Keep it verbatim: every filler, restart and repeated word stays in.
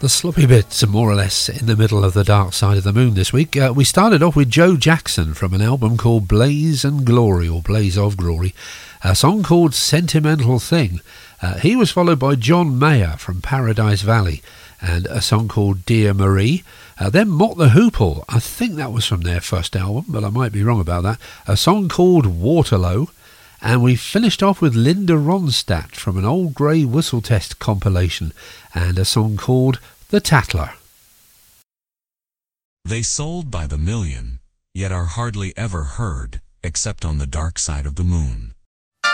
The sloppy bits are more or less in the middle of the dark side of the moon this week. Uh, we started off with Joe Jackson from an album called Blaze and Glory, or Blaze of Glory, a song called Sentimental Thing. Uh, he was followed by John Mayer from Paradise Valley and a song called Dear Marie. Uh, then Mott the Hoople, I think that was from their first album, but I might be wrong about that, a song called Waterloo. And we finished off with Linda Ronstadt from an Old Grey Whistle Test compilation and a song called The Tattler. They sold by the million, yet are hardly ever heard, except on the dark side of the moon.